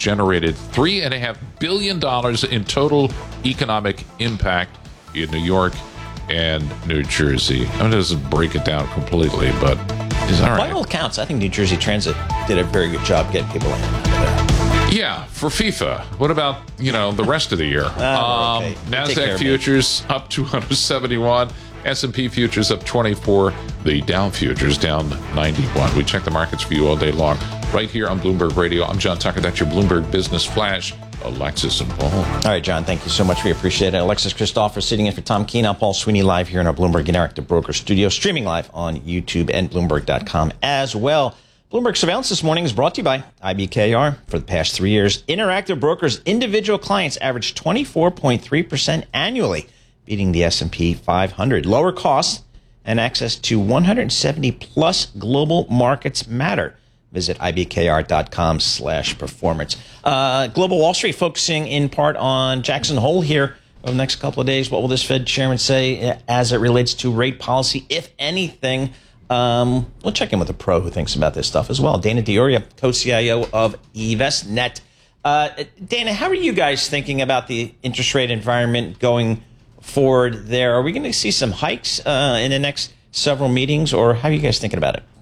generated $3.5 billion in total economic impact in New York and New Jersey. I mean, it doesn't break it down completely, but it's all right. By all accounts, I think New Jersey Transit did a very good job getting people in. Yeah, for FIFA. What about, the rest of the year? Okay. NASDAQ futures up 271. S&P futures up 24. The Dow futures down 91. We check the markets for you all day long right here on Bloomberg Radio. I'm John Tucker. That's your Bloomberg Business Flash. Alexis and Paul. All right, John, thank you so much. We appreciate it. Alexis Christopher sitting in for Tom Keene. I'm Paul Sweeney live here in our Bloomberg Interactive Broker studio, streaming live on YouTube and Bloomberg.com as well. Bloomberg Surveillance this morning is brought to you by IBKR. For the past 3 years, Interactive Brokers' individual clients averaged 24.3% annually, beating the S&P 500. Lower costs and access to 170-plus global markets matter. Visit ibkr.com/performance. Global Wall Street focusing in part on Jackson Hole here over the next couple of days. What will this Fed chairman say as it relates to rate policy, if anything? We'll check in with a pro who thinks about this stuff as well. Dana Dioria, co-CIO of EvestNet. Dana, how are you guys thinking about the interest rate environment going forward there? Are we going to see some hikes in the next several meetings, or how are you guys thinking about it?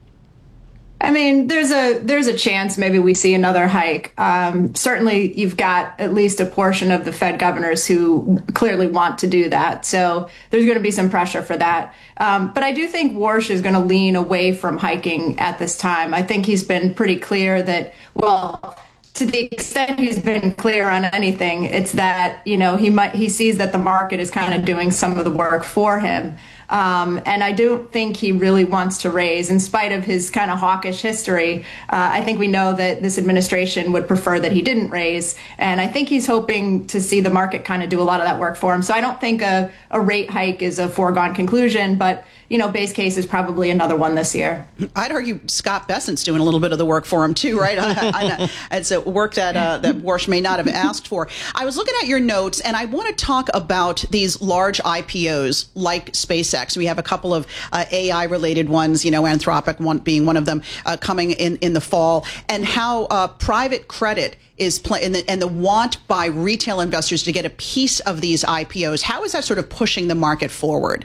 I mean, there's a chance maybe we see another hike. Certainly, you've got at least a portion of the Fed governors who clearly want to do that. So there's going to be some pressure for that. But I do think Warsh is going to lean away from hiking at this time. I think he's been pretty clear that, well, to the extent he's been clear on anything, it's that, he sees that the market is kind of doing some of the work for him. And I don't think he really wants to raise, in spite of his kind of hawkish history. I think we know that this administration would prefer that he didn't raise. And I think he's hoping to see the market kind of do a lot of that work for him. So I don't think a rate hike is a foregone conclusion, but base case is probably another one this year. I'd argue Scott Bessent's doing a little bit of the work for him too, right? It's a work that Warsh may not have asked for. I was looking at your notes, and I want to talk about these large IPOs like SpaceX. We have a couple of AI-related ones, Anthropic being one of them, coming in the fall, and how private credit is and the want by retail investors to get a piece of these IPOs. How is that sort of pushing the market forward?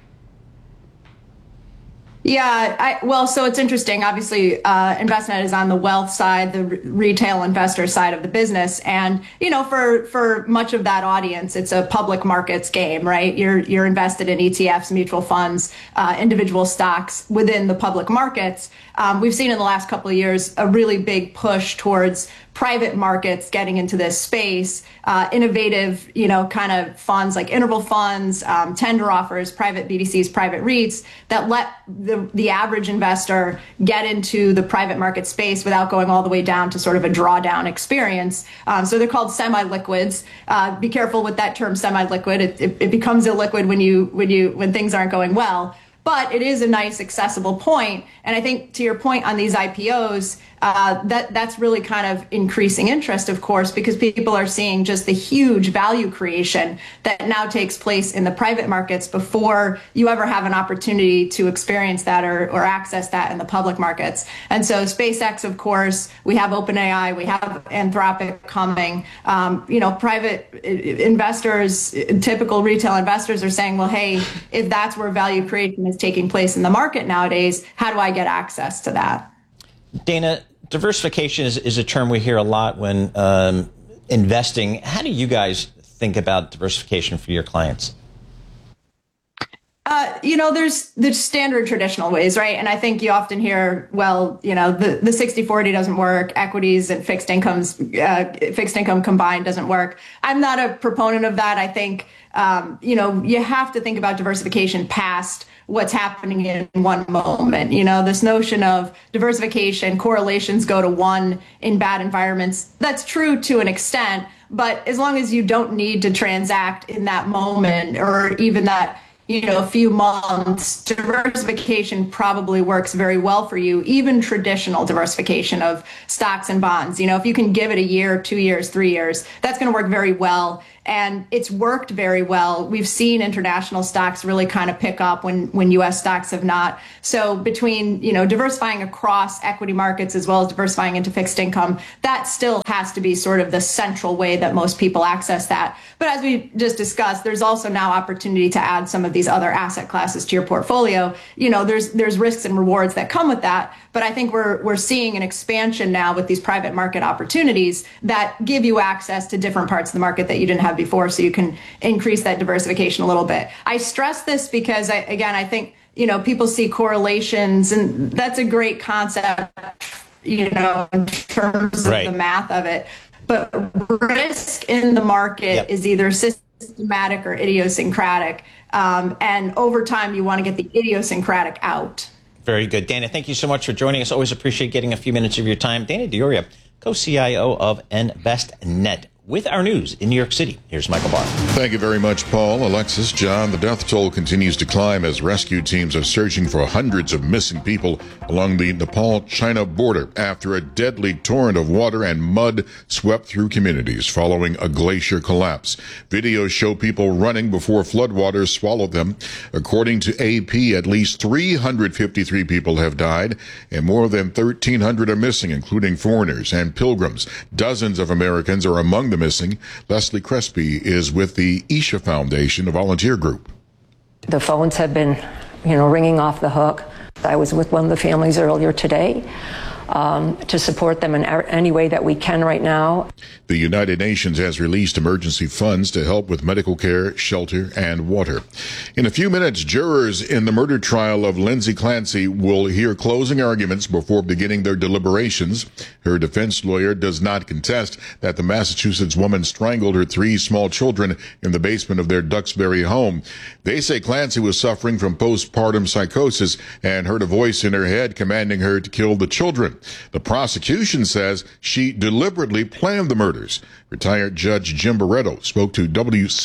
Yeah, so it's interesting. Obviously, InvestNet is on the wealth side, the retail investor side of the business. And, for much of that audience, it's a public markets game, right? You're invested in ETFs, mutual funds, individual stocks within the public markets. We've seen in the last couple of years a really big push towards private markets getting into this space, innovative, kind of funds like interval funds, tender offers, private BDCs, private REITs that let the average investor get into the private market space without going all the way down to sort of a drawdown experience. So they're called semi-liquids. Be careful with that term, semi-liquid. It becomes illiquid when things aren't going well. But it is a nice accessible point. And I think to your point on these IPOs, that's really kind of increasing interest, of course, because people are seeing just the huge value creation that now takes place in the private markets before you ever have an opportunity to experience that or access that in the public markets. And so SpaceX, of course, we have OpenAI, we have Anthropic coming. Private investors, typical retail investors are saying, well, hey, if that's where value creation is taking place in the market nowadays, how do I get access to that? Dana, diversification is a term we hear a lot when investing. How do you guys think about diversification for your clients? There's standard traditional ways, right? And I think you often hear, well, the 60-40 doesn't work. Equities and fixed income combined doesn't work. I'm not a proponent of that. I think, you have to think about diversification past what's happening in one moment. This notion of diversification, correlations go to one in bad environments. That's true to an extent, but as long as you don't need to transact in that moment or even that, a few months, diversification probably works very well for you, even traditional diversification of stocks and bonds. If you can give it a year, 2 years, 3 years, that's going to work very well. And it's worked very well. We've seen international stocks really kind of pick up when U.S. stocks have not. So between, diversifying across equity markets as well as diversifying into fixed income, that still has to be sort of the central way that most people access that. But as we just discussed, there's also now opportunity to add some of these other asset classes to your portfolio. There's risks and rewards that come with that. But I think we're seeing an expansion now with these private market opportunities that give you access to different parts of the market that you didn't have before, so you can increase that diversification a little bit. I stress this because, I think, people see correlations, and that's a great concept, in terms of the math of it. But risk in the market is either systematic or idiosyncratic. And over time, you want to get the idiosyncratic out. Very good. Dana, thank you so much for joining us. Always appreciate getting a few minutes of your time. Dana D'Auria, co-CIO of InvestNet. With our news in New York City, here's Michael Barr. Thank you very much, Paul. Alexis, John, the death toll continues to climb as rescue teams are searching for hundreds of missing people along the Nepal-China border after a deadly torrent of water and mud swept through communities following a glacier collapse. Videos show people running before floodwaters swallowed them. According to AP, at least 353 people have died and more than 1,300 are missing, including foreigners and pilgrims. Dozens of Americans are among the missing. Leslie Crespi is with the Isha Foundation, a volunteer group. The phones have been, ringing off the hook. I was with one of the families earlier today to support them in any way that we can right now. The United Nations has released emergency funds to help with medical care, shelter, and water. In a few minutes, jurors in the murder trial of Lindsay Clancy will hear closing arguments before beginning their deliberations. Her defense lawyer does not contest that the Massachusetts woman strangled her 3 small children in the basement of their Duxbury home. They say Clancy was suffering from postpartum psychosis and heard a voice in her head commanding her to kill the children. The prosecution says she deliberately planned the murders. Retired Judge Jim Barretto spoke to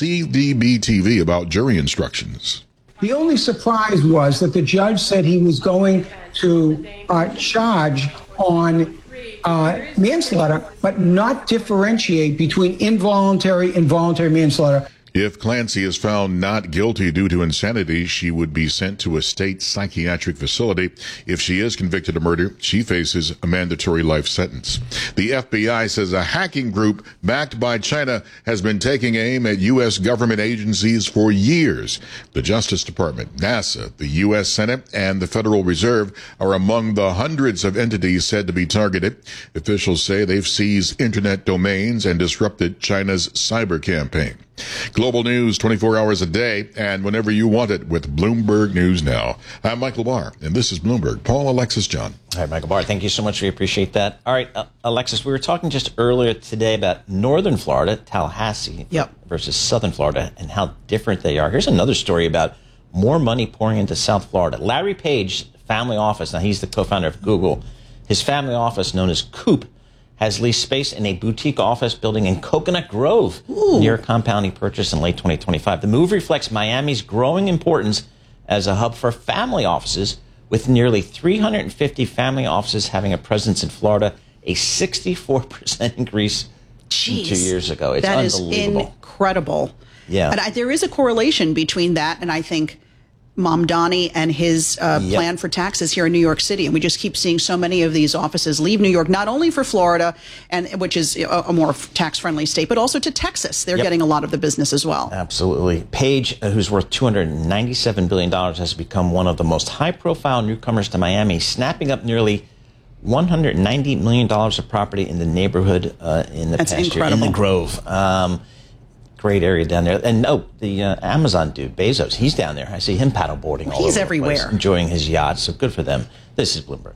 WCDB-TV about jury instructions. The only surprise was that the judge said he was going to charge on manslaughter, but not differentiate between involuntary and voluntary manslaughter. If Clancy is found not guilty due to insanity, she would be sent to a state psychiatric facility. If she is convicted of murder, she faces a mandatory life sentence. The FBI says a hacking group backed by China has been taking aim at U.S. government agencies for years. The Justice Department, NASA, the U.S. Senate, and the Federal Reserve are among the hundreds of entities said to be targeted. Officials say they've seized internet domains and disrupted China's cyber campaign. Global news 24 hours a day and whenever you want it with Bloomberg News Now. I'm Michael Barr, and this is Bloomberg. Paul, Alexis, John. All right, Michael Barr, thank you so much. We appreciate that. All right, Alexis, we were talking just earlier today about northern Florida, Tallahassee, versus southern Florida, and how different they are. Here's another story about more money pouring into South Florida. Larry Page, family office, now he's the co-founder of Google. His family office, known as Coop, has leased space in a boutique office building in Coconut Grove, near a compound he purchased in late 2025. The move reflects Miami's growing importance as a hub for family offices, with nearly 350 family offices having a presence in Florida, a 64% increase from 2 years ago. It's unbelievable. That is incredible. Yeah. And there is a correlation between that and I think Mamdani and his plan for taxes here in New York City. And we just keep seeing so many of these offices leave New York, not only for Florida, and which is a more tax-friendly state, but also to Texas. They're getting a lot of the business as well. Absolutely. Page, who's worth $297 billion, has become one of the most high-profile newcomers to Miami, snapping up nearly $190 million of property in the neighborhood in the past year, in the Grove. Great area down there. And the Amazon dude, Bezos, he's down there. I see him paddleboarding all over He's the everywhere. place, enjoying his yacht. So good for them. This is Bloomberg.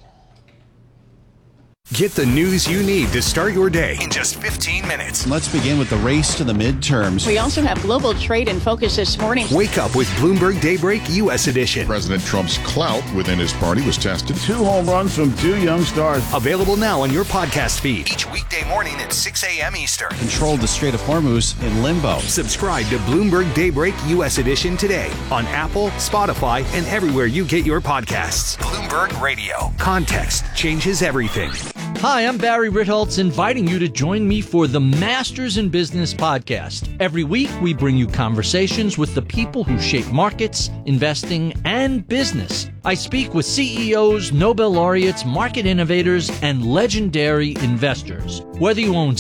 Get the news you need to start your day in just 15 minutes. Let's begin with the race to the midterms. We also have global trade in focus this morning. Wake up with Bloomberg Daybreak U.S. edition. President Trump's clout within his party was tested. 2 home runs from 2 young stars. Available now on your podcast feed. Each weekday morning at 6 a.m. Eastern. Controlled the Strait of Hormuz in limbo. Subscribe to Bloomberg Daybreak U.S. edition today on Apple, Spotify, and everywhere you get your podcasts. Bloomberg Radio. Context changes everything. Hi, I'm Barry Ritholtz, inviting you to join me for the Masters in Business podcast. Every week, we bring you conversations with the people who shape markets, investing, and business. I speak with CEOs, Nobel laureates, market innovators, and legendary investors. Whether you own